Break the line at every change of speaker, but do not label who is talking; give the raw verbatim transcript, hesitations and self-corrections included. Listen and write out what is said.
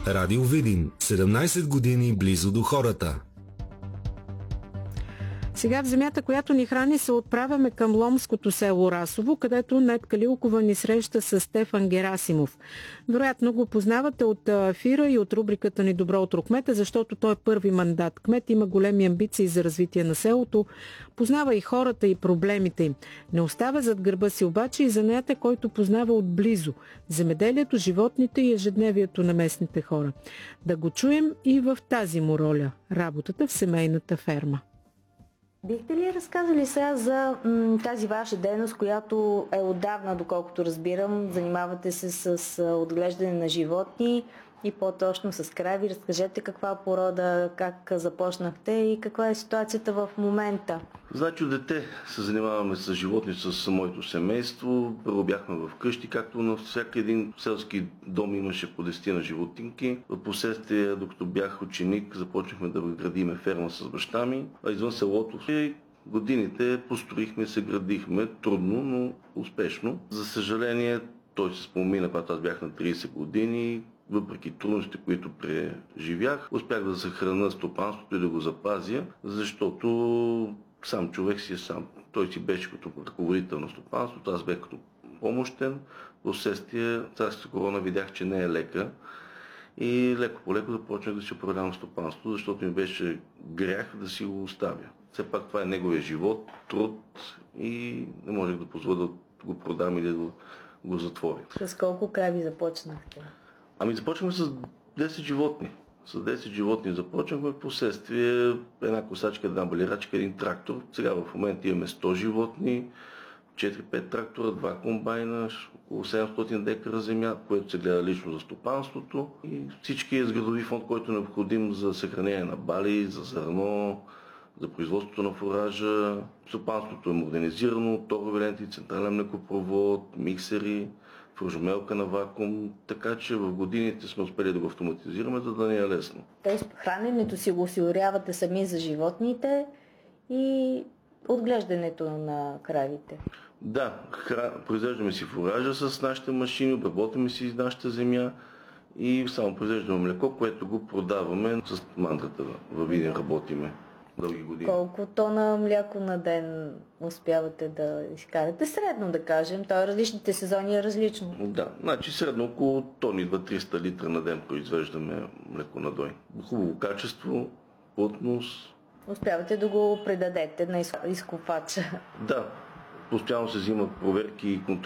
Радио Видин. седемнайсет години близо до хората.
Сега в земята, която ни храни, се отправяме към ломското село Расово, където Нед Калилкова ни среща с Стефан Герасимов. Вероятно го познавате от ефира и от рубриката ни Добро утро кмета, защото той е първи мандат кмет, има големи амбиции за развитие на селото, познава и хората и проблемите им. Не оставя зад гърба си обаче и занятие, който познава отблизо – земеделието, животните и ежедневието на местните хора. Да го чуем и в тази му роля – работата в семейната ферма.
Бихте ли разказали сега за м, тази ваша дейност, която е отдавна, доколкото разбирам, занимавате се с отглеждане на животни и по-точно с крави. Разкажете каква порода, как започнахте и каква е ситуацията в момента.
Значи от дете се занимаваме с животни с моето семейство. Първо бяхме в къщи, както на всяка един селски дом имаше по десетина животинки. В последствие, докато бях ученик, започнахме да градиме ферма с баща ми, а извън селото и годините построихме, се градихме трудно, но успешно. За съжаление, той се спомина, когато аз бях на трийсет години. Въпреки трудностите, които преживях, успях да съхраня стопанството и да го запазя, защото сам човек си е сам. Той си беше като ръководител на стопанството, аз бях като помощен. Вследствие царската корона видях, че не е лека и леко по леко започнах да си управлявам стопанството, защото ми беше грях да си го оставя. Все пак това е неговия живот, труд и не можех да позволя да го продам или да го затворя.
С колко крави започнахте?
Ами започваме с десет животни. С десет животни започнахме, в последствие една косачка, една балирачка, един трактор. Сега в момента имаме сто животни, четири-пет трактора, два комбайна, около седемстотин декара земя, което се гледа лично за стопанството и всички сградови фонд, който е необходим за съхранение на бали, за зърно, за производството на фуража. Стопанството е модернизирано, торове ленти, централен млекопровод, миксери, фуржомелка на вакуум, така че в годините сме успели да го автоматизираме, за да не е лесно.
Тоест храненето си го осигурявате сами за животните и отглеждането на кравите?
Да, хра... произвеждаме си фуража с нашите машини, обработваме си нашата земя и само произвеждаме млеко, което го продаваме с мандрата. Във Видин работиме дълги години.
Колко тона мляко на ден успявате да изкарате? Средно да кажем. Той различните сезони е различно.
Да, значи средно около тони две-триста литра на ден произвеждаме млеко на дой. Хубаво качество, плътност.
Успявате да го предадете на изкупвача?
Да, постоянно се взимат проверки и контрол